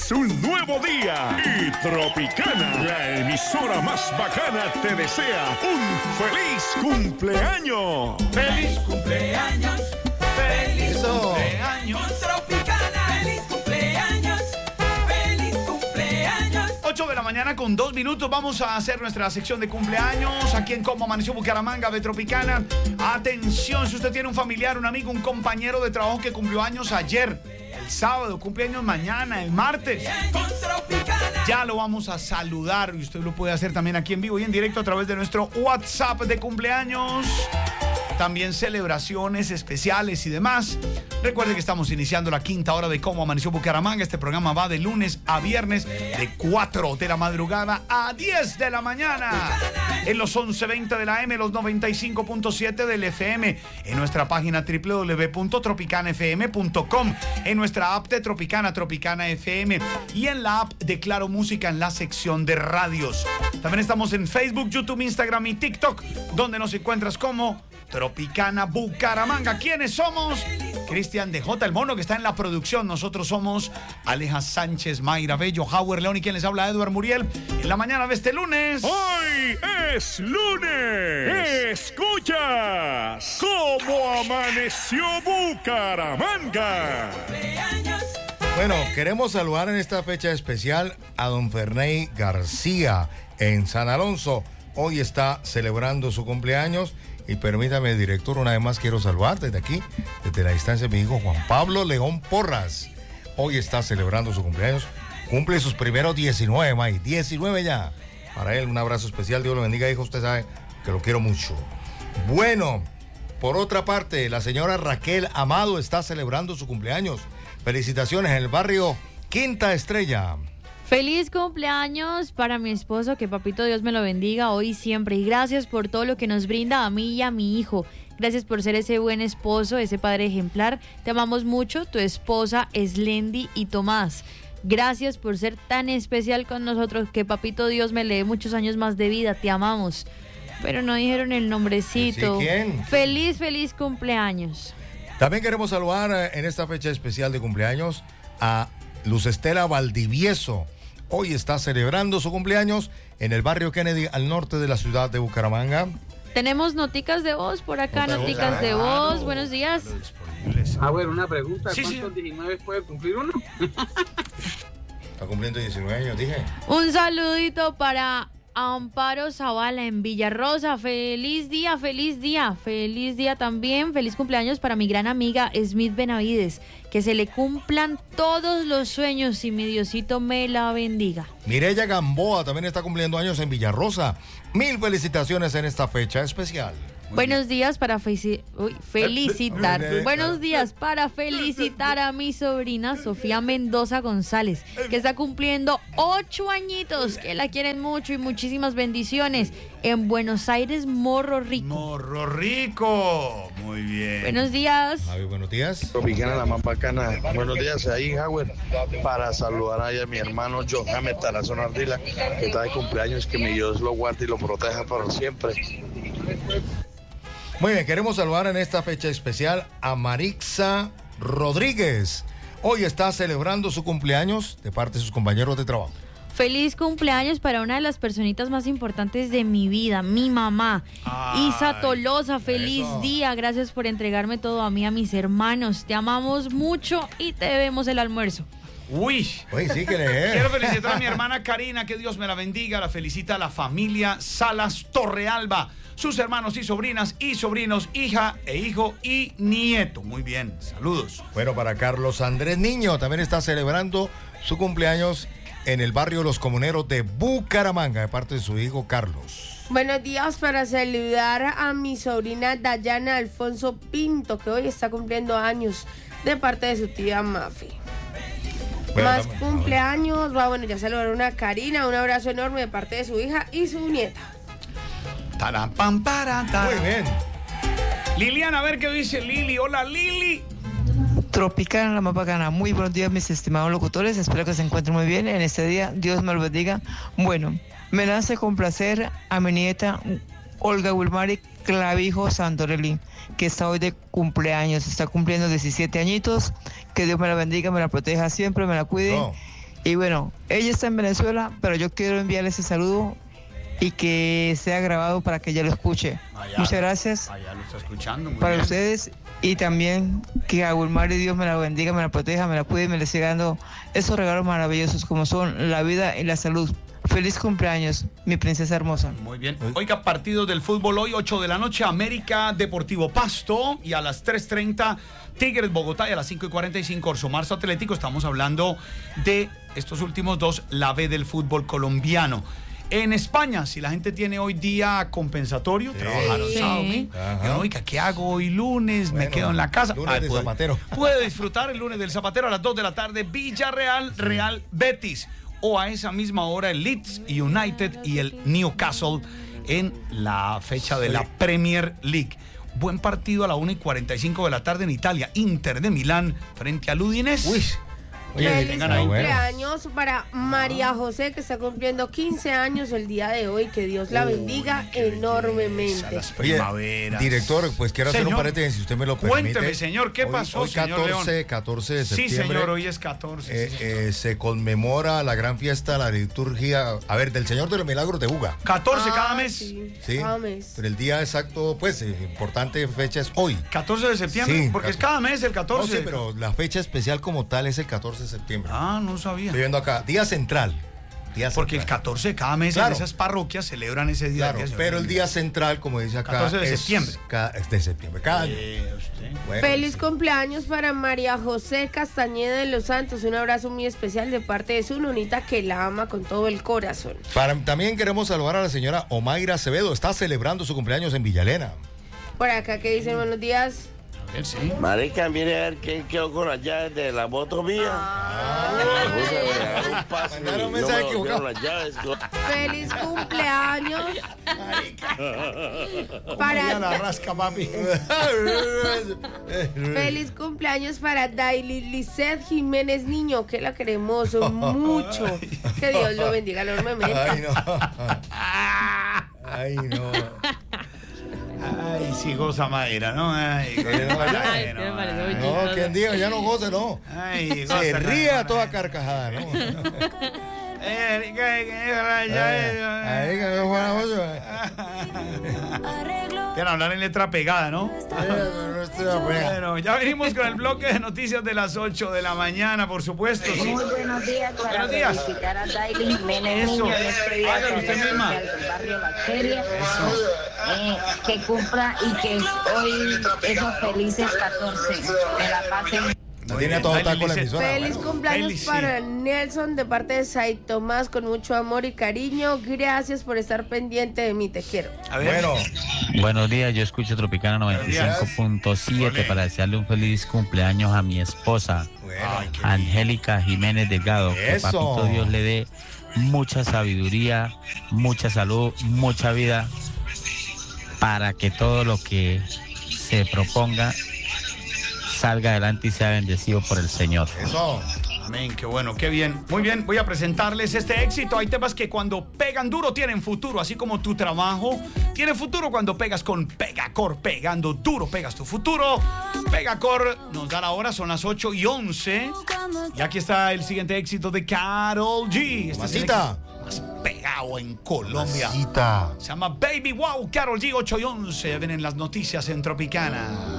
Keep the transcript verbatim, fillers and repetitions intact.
Es un nuevo día y Tropicana, la emisora más bacana, te desea un feliz cumpleaños. ¡Feliz cumpleaños! ¡Feliz Eso. cumpleaños! Tropicana, ¡feliz cumpleaños! ¡Feliz cumpleaños! ocho de la mañana con dos minutos. Vamos a hacer nuestra sección de cumpleaños aquí en Cómo Amaneció Bucaramanga de Tropicana. Atención, si usted tiene un familiar, un amigo, un compañero de trabajo que cumplió años ayer, el sábado, cumpleaños mañana, el martes, ya lo vamos a saludar y usted lo puede hacer también aquí en vivo y en directo a través de nuestro WhatsApp de cumpleaños. También celebraciones especiales y demás. Recuerde que estamos iniciando la quinta hora de Cómo Amaneció Bucaramanga. Este programa va de lunes a viernes de cuatro de la madrugada a diez de la mañana. En los once veinte de la A M, los noventa y cinco punto siete del F M. En nuestra página doble u doble u doble u punto tropicana f m punto com. En nuestra app de Tropicana, Tropicana F M. Y en la app de Claro Música en la sección de radios. También estamos en Facebook, YouTube, Instagram y TikTok, donde nos encuentras como Tropicana Bucaramanga. ¿Quiénes somos? Cristian D J, el mono que está en la producción. Nosotros somos Aleja Sánchez, Mayra Bello, Howard León y quien les habla, Eduard Muriel. En la mañana de este lunes. Hoy es lunes. Escuchas Cómo Amaneció Bucaramanga. Bueno, queremos saludar en esta fecha especial a don Ferney García en San Alonso. Hoy está celebrando su cumpleaños. Y permítame, director, una vez más quiero saludar desde aquí, desde la distancia, mi hijo Juan Pablo León Porras. Hoy está celebrando su cumpleaños. Cumple sus primeros diecinueve, May. diecinueve ya. Para él, un abrazo especial. Dios lo bendiga, hijo. Usted sabe que lo quiero mucho. Bueno, por otra parte, la señora Raquel Amado está celebrando su cumpleaños. Felicitaciones en el barrio Quinta Estrella. Feliz cumpleaños para mi esposo, que papito Dios me lo bendiga hoy y siempre. Y gracias por todo lo que nos brinda a mí y a mi hijo. Gracias por ser ese buen esposo, ese padre ejemplar. Te amamos mucho, tu esposa Slendy y Tomás. Gracias por ser tan especial con nosotros, que papito Dios me le dé muchos años más de vida. Te amamos. Pero no dijeron el nombrecito. ¿Sí, quién? Feliz, feliz cumpleaños. También queremos saludar en esta fecha especial de cumpleaños a Luz Estela Valdivieso. Hoy está celebrando su cumpleaños en el barrio Kennedy, al norte de la ciudad de Bucaramanga. Tenemos noticas de voz por acá, Nota de noticas voz, de claro. voz. Buenos días. Ah, bueno, una pregunta. Sí, ¿Cuántos sí. diecinueve puede cumplir uno? Está cumpliendo diecinueve años, dije. Un saludito para Amparo Zavala en Villarrosa. Feliz día, feliz día, feliz día también. Feliz cumpleaños para mi gran amiga Smith Benavides. Que se le cumplan todos los sueños y mi Diosito me la bendiga. Mireya Gamboa también está cumpliendo años en Villarrosa. Mil felicitaciones en esta fecha especial. Buenos días para felici- uy, felicitar. Eh, eh, Buenos días para felicitar a mi sobrina Sofía Mendoza González, que está cumpliendo ocho añitos, que la quieren mucho y muchísimas bendiciones en Buenos Aires, Morro Rico. Morro Rico. Muy bien. Buenos días. Javi, buenos días. Tropicana, la más bacana. Buenos días, ahí, Howard. Para saludar ahí a mi hermano Johannes Tarazón Ardila, que está de cumpleaños, que mi Dios lo guarde y lo proteja por siempre. Muy bien, queremos saludar en esta fecha especial a Marixa Rodríguez. Hoy está celebrando su cumpleaños de parte de sus compañeros de trabajo. Feliz cumpleaños para una de las personitas más importantes de mi vida, mi mamá, Ay, Isa Tolosa. Feliz eso. día, gracias por entregarme todo a mí, a mis hermanos. Te amamos mucho y te debemos el almuerzo. Uy. Uy, sí que le Quiero felicitar a mi hermana Karina, que Dios me la bendiga. La felicita la familia Salas Torrealba, sus hermanos y sobrinas y sobrinos, hija e hijo y nieto. Muy bien, saludos. Bueno, para Carlos Andrés Niño, también está celebrando su cumpleaños en el barrio Los Comuneros de Bucaramanga, de parte de su hijo Carlos. Buenos días para saludar a mi sobrina Dayana Alfonso Pinto, que hoy está cumpliendo años, de parte de su tía Mafi. Bueno, Más también- cumpleaños, va, bueno, ya saludaron a Karina, un abrazo enorme de parte de su hija y su nieta. Taran, pam, para, taran. Muy bien. Liliana, a ver qué dice Lili. Hola, Lili. Tropicana, la más bacana. Muy buenos días, mis estimados locutores. Espero que se encuentren muy bien en este día. Dios me lo bendiga. Bueno, me nace complacer a mi nieta Olga Wilmari Clavijo Santorelli, que está hoy de cumpleaños. Está cumpliendo diecisiete añitos. Que Dios me la bendiga, me la proteja siempre, me la cuide. No. Y bueno, ella está en Venezuela, pero yo quiero enviarle ese saludo y que sea grabado para que ella lo escuche. Allá, Muchas gracias allá lo está escuchando, muy para bien. ustedes y también que a Wilmar y Dios me la bendiga, me la proteja, me la cuide y me le siga dando esos regalos maravillosos como son la vida y la salud. Feliz cumpleaños, mi princesa hermosa. Muy bien. Oiga, partidos del fútbol hoy, ocho de la noche, América Deportivo Pasto, y a las tres treinta, Tigres Bogotá, y a las cinco y cuarenta y cinco, Orso Marzo Atlético. Estamos hablando de estos últimos dos, la B del fútbol colombiano. En España, si la gente tiene hoy día compensatorio, Sí. trabajaron Sí. sábado, domingo. Ajá. Oiga, ¿qué hago hoy lunes? Me Bueno, quedo en la casa. lunes Ay, de puede- Zapatero. Puede disfrutar el lunes del Zapatero a las dos de la tarde, Villarreal, Real Betis. O a esa misma hora el Leeds United y el Newcastle en la fecha de la Premier League. Buen partido a la una y cuarenta y cinco de la tarde en Italia. Inter de Milán frente al Udinese. Uy. Oye, Feliz tengan ahí. cumpleaños para María José, que está cumpliendo quince años el día de hoy. Que Dios la bendiga Qué belleza, enormemente. las Oye, primaveras. director, pues quiero hacer un Señor, paréntesis, si usted me lo permite. cuénteme, señor, ¿qué Hoy- pasó, hoy señor catorce, León? catorce de Sí, septiembre. señor, hoy es catorce. eh, sí, señor. eh, se conmemora la gran fiesta, la liturgia, a ver, del Señor de los Milagros de Buga. catorce cada Ah, mes. Sí, Sí, cada mes. pero el día exacto, pues, eh, importante fecha es hoy. catorce de septiembre, Sí, porque es catorce. cada mes el No catorce. sé, pero la fecha especial como tal es el catorce de septiembre. Ah, no sabía. Estoy viendo acá, día central. Día Porque el central. catorce de cada mes Claro. en esas parroquias celebran ese día. Claro, día pero el día central, como dice acá, catorce de es septiembre. ca- es de septiembre, cada año. Eh, usted. Bueno, Feliz sí. cumpleaños para María José Castañeda de los Santos. Un abrazo muy especial de parte de su nonita que la ama con todo el corazón. Para- también queremos saludar a la señora Omaira Acevedo, está celebrando su cumpleaños en Villalena. Por acá que dicen buenos días. A ver, sí. Marica, mire a ver quién quedó con las llaves de la moto mía. Me puse a regalar un paso y Mandaron no me mensaje devolvieron equivocado. las llaves. Feliz cumpleaños Ya para la rasca, papi. Feliz cumpleaños para Daily Lisset Jiménez Niño, que la queremos mucho. Que Dios lo bendiga enormemente. Ay, no. Ay, no. Ay, sí, goza madera, ¿no? Ay, goza Ay, madera, qué me parece muy ay. No, quien diga, ya no goce, no. Ay, goza Se madera. ríe a toda carcajada, ¿no? Eh, que- que- que- Ahí que no fuera gozo. Quieren hablar en letra pegada, ¿no? Bueno, ya venimos con el bloque de noticias de las ocho de la mañana, por supuesto. Sí. Muy buenos días para Buenos días. felicitar a Daily Jiménez Eso. Niño en este día Hágalo usted tan misma. especial del barrio La Feria. Eh, que cumpla y que hoy esos felices catorce me la pasen. No tiene a todo Ay, taco la Lice. emisora. Feliz bueno. cumpleaños Feliz, sí. para Nelson de parte de Sai Tomás con mucho amor y cariño. Gracias por estar pendiente de mí, te quiero. A ver. Bueno, Buenos días, yo escucho Tropicana noventa y cinco punto siete para desearle un feliz cumpleaños a mi esposa, bueno. Ay, qué Angélica Jiménez Delgado. Que Eso. papito Dios le dé mucha sabiduría, mucha salud, mucha vida, para que todo lo que se proponga salga adelante y sea bendecido por el Señor. Eso. Amén, qué bueno, qué bien. Muy bien, voy a presentarles este éxito. Hay temas que cuando pegan duro tienen futuro, así como tu trabajo tiene futuro cuando pegas con Pegacor. Pegando duro, pegas tu futuro. Pegacor nos da la hora, son las ocho y once. Y aquí está el siguiente éxito de Karol G. Este es el Masita. éxito más pegado en Colombia. Masita. Se llama Baby Wow, Karol G, ocho y once. Vienen las noticias en Tropicana.